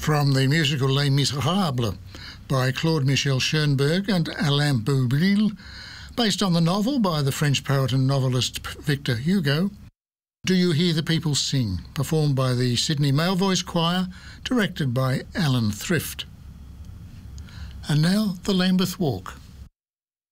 From the musical Les Miserables by Claude Michel Schoenberg and Alain Boublil, based on the novel by the French poet and novelist Victor Hugo, Do You Hear the People Sing, performed by the Sydney Male Voice Choir, directed by Alan Thrift. And now, the Lambeth Walk.